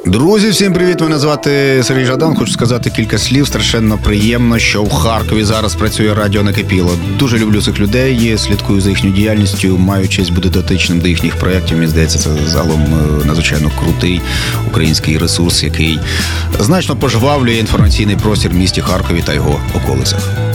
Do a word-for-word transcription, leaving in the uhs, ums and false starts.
Друзі, всім привіт! Мене звати Сергій Жадан. Хочу сказати кілька слів. Страшенно приємно, що в Харкові зараз працює радіо «Накипіло». Дуже люблю цих людей, слідкую за їхньою діяльністю, маю честь бути дотичним до їхніх проєктів. Мені здається, це загалом надзвичайно крутий український ресурс, який значно пожвавлює інформаційний простір в місті Харкові та його околицях.